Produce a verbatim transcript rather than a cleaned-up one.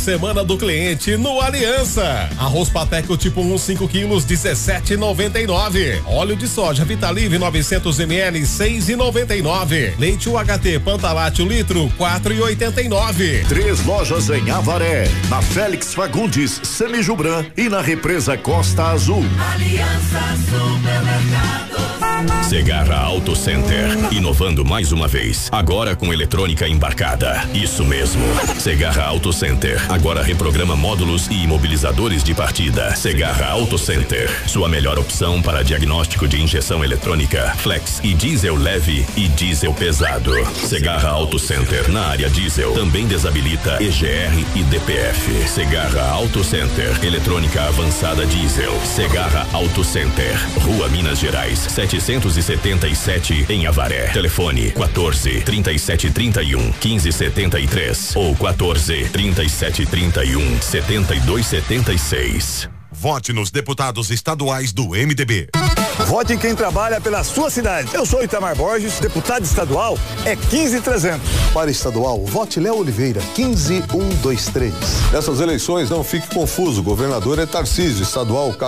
semana do cliente no Aliança. Arroz Pateco tipo um, cinco quilos, dezessete e noventa e nove. Óleo de soja Vitalive novecentos mililitros, seis e noventa e nove. Leite U H T Pantalate o litro, quatro e oitenta e nove. Três lojas em Avaré, na Félix Fagundes, Semijubran e na Represa Costa Azul. Aliança Supermercados. Segarra Auto Center, inovando mais uma vez, agora com eletrônica embarcada. Isso mesmo. Segarra Auto Center, agora reprograma módulos e imobilizadores de partida. Segarra Auto Center, sua melhor opção para diagnóstico de injeção eletrônica, flex e diesel leve e diesel pesado. Segarra Auto Center, na área diesel, também desabilita E G R e D P F. Segarra Auto Center, eletrônica avançada diesel. Segarra Auto Center, Rua Minas Gerais, setecentos e setenta e sete, em Avaré. Telefone quatorze, trinta e sete, trinta e um, quinze, setenta e três ou quatorze, trinta e sete, trinta e um, setenta e dois, setenta e seis. Vote nos deputados estaduais do M D B. Vote em quem trabalha pela sua cidade. Eu sou Itamar Borges, deputado estadual é quinze trezentos. Para estadual, vote Léo Oliveira, quinze um dois três. Nessas eleições não fique confuso, o governador é Tarcísio, estadual